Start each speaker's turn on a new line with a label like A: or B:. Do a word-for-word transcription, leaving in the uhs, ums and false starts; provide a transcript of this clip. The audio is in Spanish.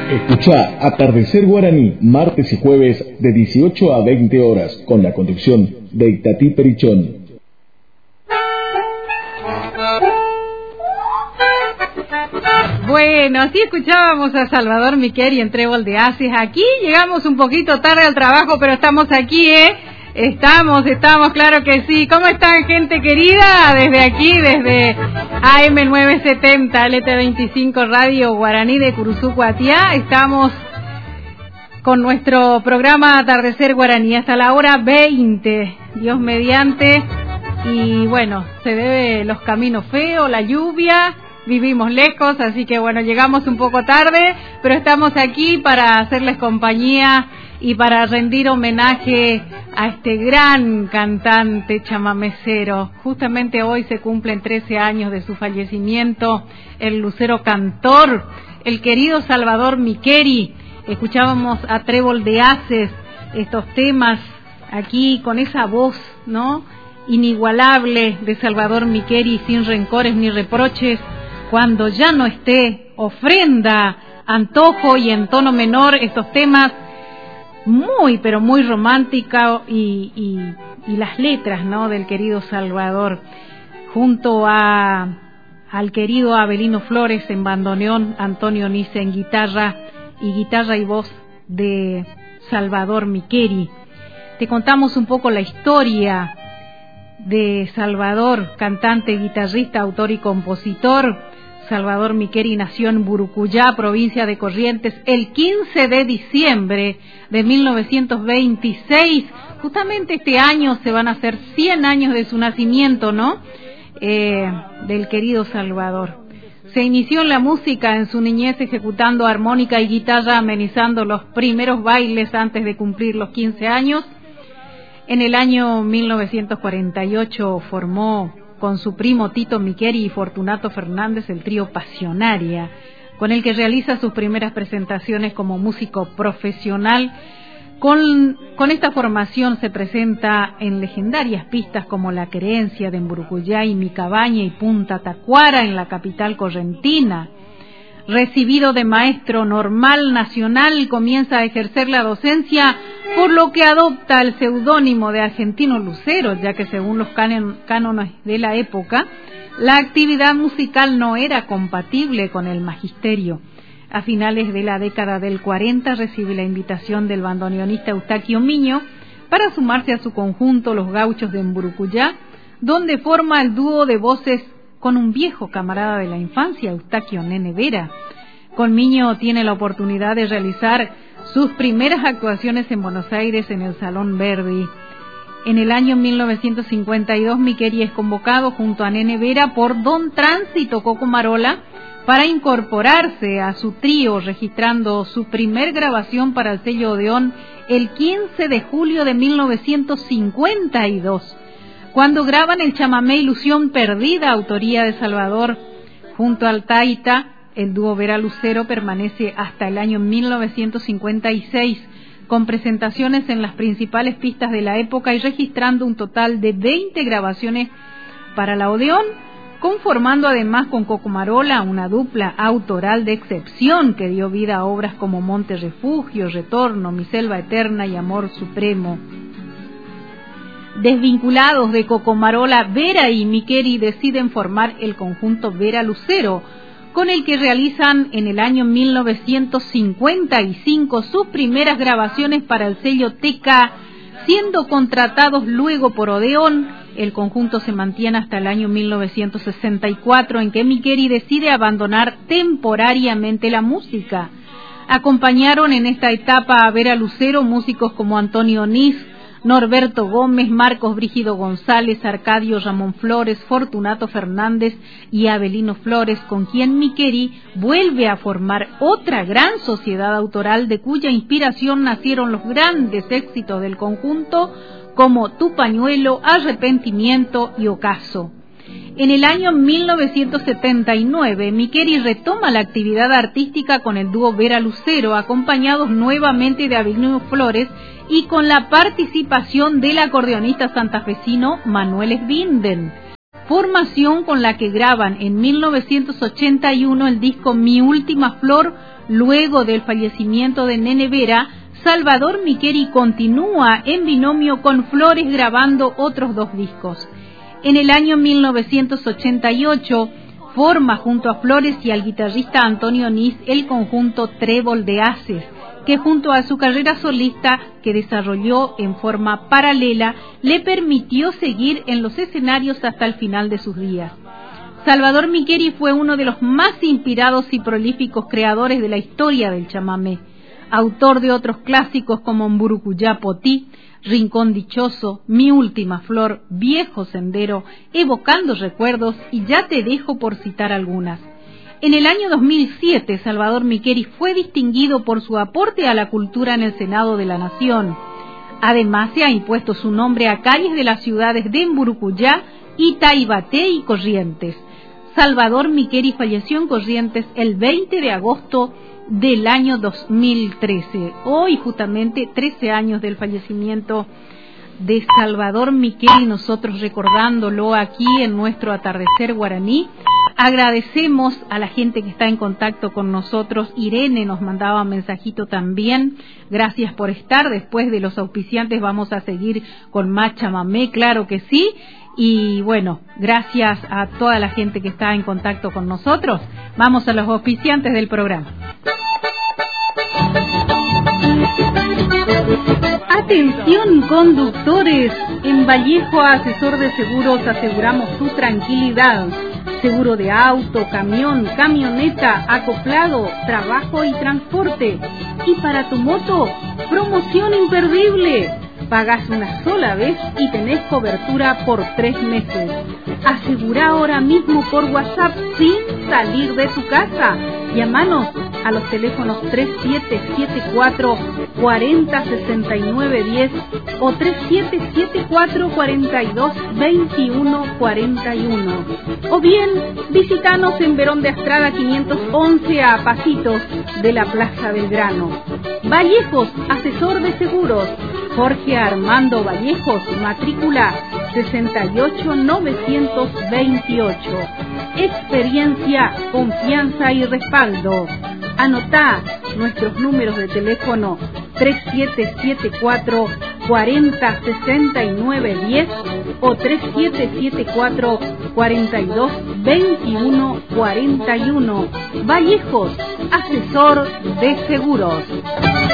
A: Escuchá Atardecer Guaraní, martes y jueves de dieciocho a veinte horas, con la conducción de Itatí Perichón.
B: Bueno, así escuchábamos a Salvador Miqueri en Trébol de Aces. Aquí llegamos un poquito tarde al trabajo, pero estamos aquí, ¿eh? Estamos, estamos, claro que sí. ¿Cómo están, gente querida? Desde aquí, desde A M novecientos setenta, L T veinticinco Radio Guaraní de Curuzú, Cuatiá. Estamos con nuestro programa Atardecer Guaraní hasta la hora veinte, Dios mediante. Y bueno, se debe los caminos feos, la lluvia. Vivimos lejos, así que bueno, llegamos un poco tarde, pero estamos aquí para hacerles compañía y para rendir homenaje a este gran cantante chamamecero. Justamente hoy se cumplen trece años de su fallecimiento, el lucero cantor, el querido Salvador Miqueri. Escuchábamos a Trébol de Aces, estos temas aquí con esa voz, ¿no?, inigualable de Salvador Miqueri, sin rencores ni reproches. Cuando ya no esté, ofrenda, antojo y en tono menor, estos temas muy, pero muy románticos y, y, y las letras, ¿no?, del querido Salvador, junto a al querido Abelino Flores en bandoneón, Antonio Nice en guitarra y guitarra y voz de Salvador Miqueri. Te contamos un poco la historia de Salvador, cantante, guitarrista, autor y compositor. Salvador Miqueri nació en Burucuyá, provincia de Corrientes, el quince de diciembre de mil novecientos veintiséis. Justamente este año se van a hacer cien años de su nacimiento, ¿no?, eh, del querido Salvador. Se inició en la música en su niñez ejecutando armónica y guitarra, amenizando los primeros bailes antes de cumplir los quince años. En el año mil novecientos cuarenta y ocho formó con su primo Tito Miqueri y Fortunato Fernández el trío Pasionaria, con el que realiza sus primeras presentaciones como músico profesional. Con, con esta formación se presenta en legendarias pistas como La Querencia de Emburucuyá y Mi Cabaña y Punta Tacuara en la capital correntina. Recibido de maestro normal nacional, comienza a ejercer la docencia, por lo que adopta el seudónimo de Argentino Lucero, ya que según los cánones de la época, la actividad musical no era compatible con el magisterio. A finales de la década del cuarenta recibe la invitación del bandoneonista Eustaquio Miño para sumarse a su conjunto Los Gauchos de Emburucuyá, donde forma el dúo de voces con un viejo camarada de la infancia, Eustaquio Nene Vera. Con Miño tiene la oportunidad de realizar sus primeras actuaciones en Buenos Aires en el Salón Verdi. En el año mil novecientos cincuenta y dos, Miqueri es convocado junto a Nene Vera por Don Tránsito Cocomarola para incorporarse a su trío, registrando su primer grabación para el sello Odeón el quince de julio de mil novecientos cincuenta y dos. Cuando graban el chamamé Ilusión Perdida, autoría de Salvador, junto al Taita, el dúo Vera Lucero permanece hasta el año mil novecientos cincuenta y seis, con presentaciones en las principales pistas de la época y registrando un total de veinte grabaciones para la Odeón, conformando además con Cocomarola una dupla autoral de excepción que dio vida a obras como Monte Refugio, Retorno, Mi Selva Eterna y Amor Supremo. Desvinculados de Cocomarola, Vera y Miqueri deciden formar el conjunto Vera Lucero, con el que realizan en el año mil novecientos cincuenta y cinco sus primeras grabaciones para el sello T K, siendo contratados luego por Odeón. El conjunto se mantiene hasta el año mil novecientos sesenta y cuatro, en que Miqueri decide abandonar temporariamente la música. Acompañaron en esta etapa a Vera Lucero músicos como Antonio Nis, Norberto Gómez, Marcos Brígido González, Arcadio Ramón Flores, Fortunato Fernández y Abelino Flores, con quien Miqueri vuelve a formar otra gran sociedad autoral de cuya inspiración nacieron los grandes éxitos del conjunto como Tu Pañuelo, Arrepentimiento y Ocaso. En el año mil novecientos setenta y nueve, Miqueri retoma la actividad artística con el dúo Vera Lucero, acompañados nuevamente de Abelino Flores y con la participación del acordeonista santafesino Manuel Svinden. formación con la que graban en mil novecientos ochenta y uno el disco Mi Última Flor. Luego del fallecimiento de Nene Vera, Salvador Micheri continúa en binomio con Flores grabando otros dos discos. En el año mil novecientos ochenta y ocho forma junto a Flores y al guitarrista Antonio Nis el conjunto Trébol de Haces, que junto a su carrera solista que desarrolló en forma paralela le permitió seguir en los escenarios hasta el final de sus días. Salvador Micheri fue uno de los más inspirados y prolíficos creadores de la historia del chamamé, autor de otros clásicos como Mburucuyá Potí, Rincón Dichoso, Mi Última Flor, Viejo Sendero, Evocando Recuerdos y Ya Te Dejo, por citar algunas. En el año dos mil siete, Salvador Micheri fue distinguido por su aporte a la cultura en el Senado de la Nación. Además, se ha impuesto su nombre a calles de las ciudades de Mburucuyá, Itaibaté y Corrientes. Salvador Micheri falleció en Corrientes el veinte de agosto del año dos mil trece. Hoy, justamente, trece años del fallecimiento de Salvador Micheri, nosotros recordándolo aquí en nuestro Atardecer Guaraní. Agradecemos a la gente que está en contacto con nosotros. Irene nos mandaba un mensajito también. Gracias por estar. Después de los auspiciantes vamos a seguir con más chamamé, claro que sí. Y bueno, gracias a toda la gente que está en contacto con nosotros. Vamos a los auspiciantes del programa. Atención conductores, en Vallejo Asesor de Seguros aseguramos tu tranquilidad. Seguro de auto, camión, camioneta, acoplado, trabajo y transporte. Y para tu moto, promoción imperdible. Pagas una sola vez y tenés cobertura por tres meses. Asegura ahora mismo por WhatsApp sin salir de tu casa. Llámanos a los teléfonos tres siete siete cuatro, cuatro cero, seis nueve uno cero o tres siete siete cuatro, cuatro dos, dos uno cuatro uno. O bien, visítanos en Verón de Astrada quinientos once a pasitos de la Plaza Belgrano. Vallejos, asesor de seguros. Jorge Armando Vallejos, matrícula sesenta y ocho novecientos veintiocho. Experiencia, confianza y respaldo. Anotá nuestros números de teléfono tres siete siete cuatro, cuatro cero, seis nueve uno cero o tres siete siete cuatro, cuatro dos, dos uno cuatro uno. Vallejos, asesor de seguros.